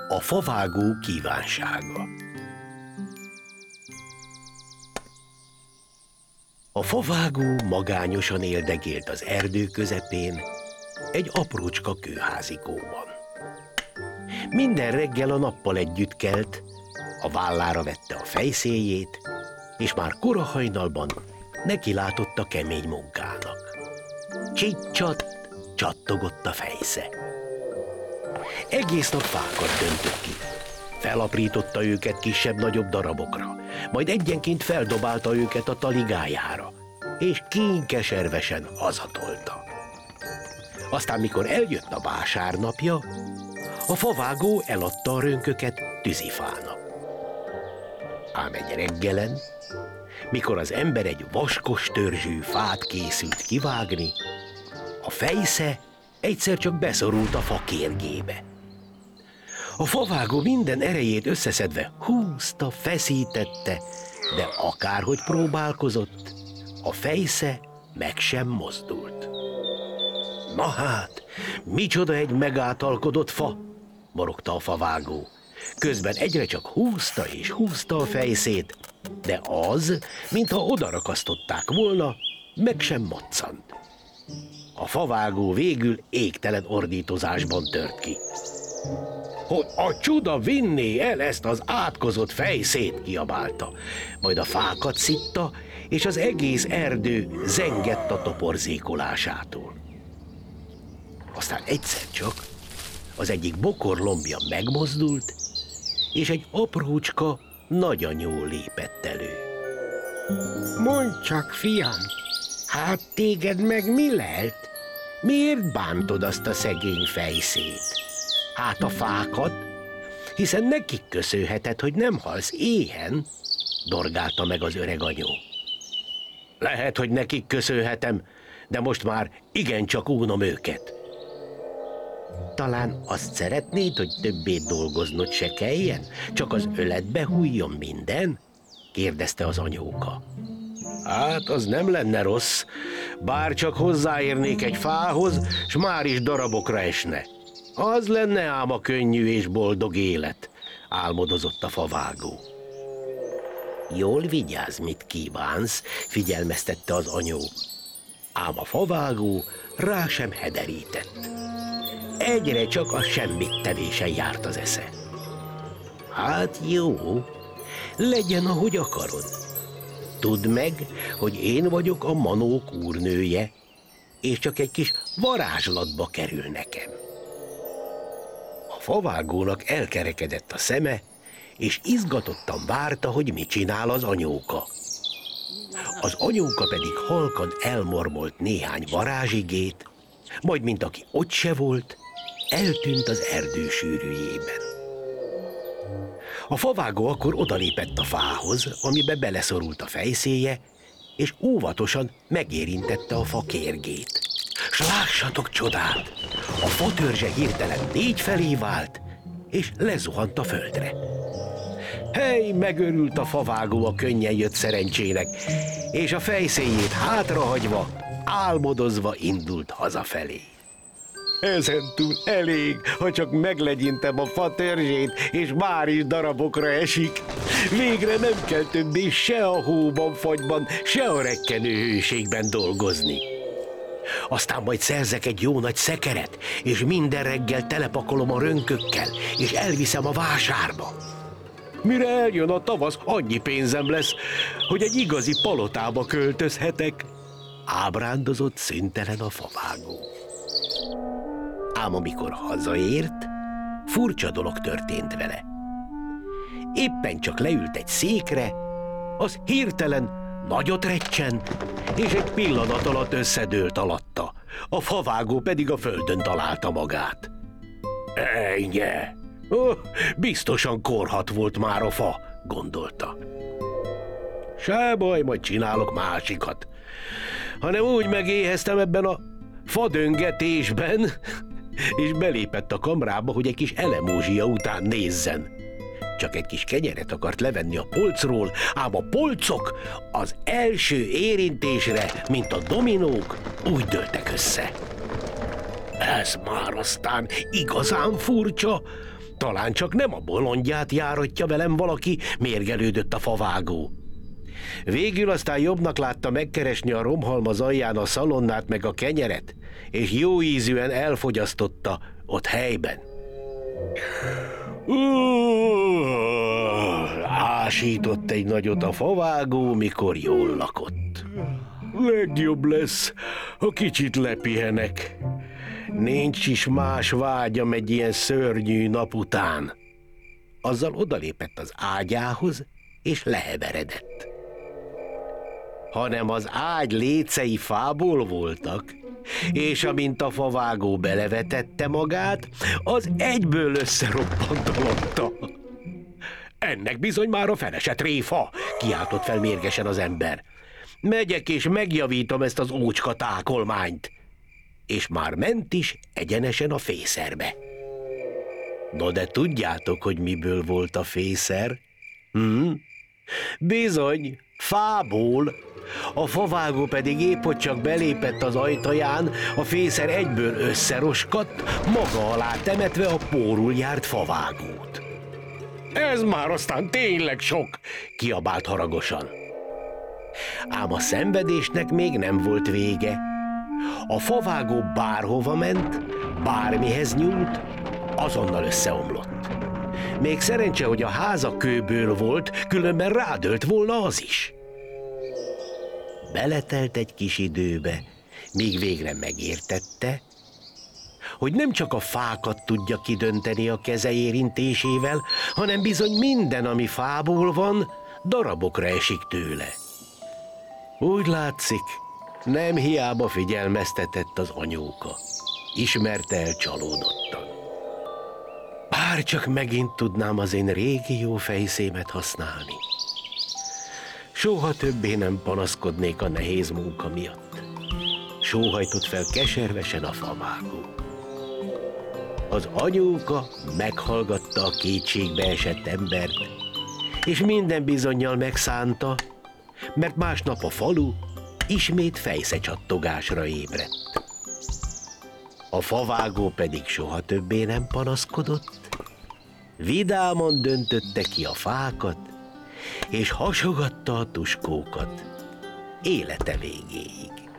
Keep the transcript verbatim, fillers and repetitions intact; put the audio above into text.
A favágó kívánsága. A favágó magányosan éldegélt az erdő közepén, egy aprócska kőházikóban. Minden reggel a nappal együtt kelt, a vállára vette a fejszéjét, és már kora hajnalban nekilátott a kemény munkának. Csicsat, csattogott a fejsze. Egész nap fákat döntött ki. Felaprította őket kisebb-nagyobb darabokra, majd egyenként feldobálta őket a taligájára, és kínkeservesen hazatolta. Aztán, mikor eljött a vásárnapja, a favágó eladta a rönköket tűzifának. Ám egy reggelen, mikor az ember egy vaskos törzsű fát készült kivágni, a fejsze egyszer csak beszorult a fa kérgébe. A favágó minden erejét összeszedve húzta, feszítette, de akárhogy próbálkozott, a fejsze meg sem mozdult. Na hát, micsoda egy megátalkodott fa, morogta a favágó. Közben egyre csak húzta és húzta a fejszét, de az, mintha odarakasztották volna, meg sem moccant. A favágó végül égtelen ordítozásban tört ki. Hogy a csuda vinné el ezt az átkozott fejszét, kiabálta. Majd a fákat szitta, és az egész erdő zengett a toporzékolásától. Aztán egyszer csak az egyik bokorlombja megmozdult, és egy aprócska nagyanyó lépett elő. Mondd csak, fiam, hát téged meg mi lelt? Miért bántod azt a szegény fejszét? Hát a fákat? Hiszen nekik köszönheted, hogy nem halsz éhen, dorgálta meg az öreg anyó. Lehet, hogy nekik köszönhetem, de most már igencsak unom őket. Talán azt szeretnéd, hogy többé dolgoznod se kelljen? Csak az öletbe hújjon minden? Kérdezte az anyóka. Hát, az nem lenne rossz, bár csak hozzáérnék egy fához, s már is darabokra esne. Az lenne ám a könnyű és boldog élet, álmodozott a favágó. Jól vigyázz, mit kívánsz, figyelmeztette az anyó. Ám a favágó rá sem hederített. Egyre csak a semmit tevésen járt az esze. Hát jó, legyen, ahogy akarod. Tudd meg, hogy én vagyok a manók úrnője, és csak egy kis varázslatba kerül nekem. A favágónak elkerekedett a szeme, és izgatottan várta, hogy mit csinál az anyóka. Az anyóka pedig halkan elmormolt néhány varázsigét, majd, mint aki ott se volt, eltűnt az erdő sűrűjében. A favágó akkor odalépett a fához, amibe beleszorult a fejszéje, és óvatosan megérintette a fa kérgét. S lássatok csodát! A fatörzse hirtelen négy felé vált, és lezuhant a földre. Hely, megörült a favágó a könnyen jött szerencsének, és a fejszéjét hátrahagyva, álmodozva indult hazafelé. Ezentúl elég, ha csak meglegyintem a fa törzsét, és már is darabokra esik. Végre nem kell többé se a hóban, fagyban, se a rekkenő hőségben dolgozni. Aztán majd szerzek egy jó nagy szekeret, és minden reggel telepakolom a rönkökkel, és elviszem a vásárba. Mire eljön a tavasz, annyi pénzem lesz, hogy egy igazi palotába költözhetek. Ábrándozott szüntelen a favágó. Ám amikor hazaért, furcsa dolog történt vele. Éppen csak leült egy székre, az hirtelen nagyot recsent, és egy pillanat alatt összedőlt alatta. A favágó pedig a földön találta magát. Ejnye! Oh, biztosan korhat volt már a fa, gondolta. Se baj, majd csinálok másikat. Hanem úgy megéheztem ebben a fadöngetésben, és belépett a kamrába, hogy egy kis elemózsia után nézzen. Csak egy kis kenyeret akart levenni a polcról, ám a polcok az első érintésre, mint a dominók, úgy dőltek össze. Ez már aztán igazán furcsa, Talán csak nem a bolondját járatja velem valaki, mérgelődött a favágó. Végül aztán jobbnak látta megkeresni a romhalmaz alján a szalonnát meg a kenyeret, és jó ízűen elfogyasztotta ott helyben. Ásított egy nagyot a favágó, mikor jól lakott. Legjobb lesz, ha kicsit lepihenek. Nincs is más vágyam egy ilyen szörnyű nap után. Azzal odalépett az ágyához, és leheveredett. Hanem az ágy lécei fából voltak, és amint a favágó belevetette magát, az egyből összeroppant alatta. Ennek bizony már a fene se tréfa, kiáltott fel mérgesen az ember. Megyek és megjavítom ezt az ócska tákolmányt. És már ment is egyenesen a fészerbe. No de tudjátok, hogy miből volt a fészer? Hm? Bizony, fából. A favágó pedig épp hogy csak belépett az ajtaján, a fészer egyből összeroskadt, maga alá temetve a pórul járt favágót. Ez már aztán tényleg sok, kiabált haragosan. Ám a szenvedésnek még nem volt vége. A favágó bárhova ment, bármihez nyúlt, azonnal összeomlott. Még szerencse, hogy a háza kőből volt, különben rádölt volna az is. Beletelt egy kis időbe, míg végre megértette, hogy nem csak a fákat tudja kidönteni a keze érintésével, hanem bizony minden, ami fából van, darabokra esik tőle. Úgy látszik, nem hiába figyelmeztetett az anyóka. Ismerte el csalódottan. Bár csak megint tudnám az én régi jó fejszémet használni. Soha többé nem panaszkodnék a nehéz munka miatt. Sóhajtott fel keservesen a favágó. Az anyóka meghallgatta a kétségbe esett embert, és minden bizonnyal megszánta, mert másnap a falu ismét fejszecsattogásra ébredt. A favágó pedig soha többé nem panaszkodott, vidáman döntötte ki a fákat, és hasogatta a tuskókat élete végéig.